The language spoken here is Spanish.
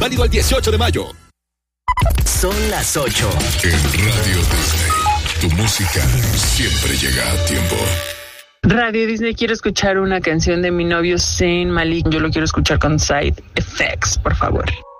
Válido al 18 de mayo. Son las 8. En Radio Disney, tu música siempre llega a tiempo. Radio Disney, quiero escuchar una canción de mi novio Zayn Malik. Yo lo quiero escuchar con Side Effects, por favor.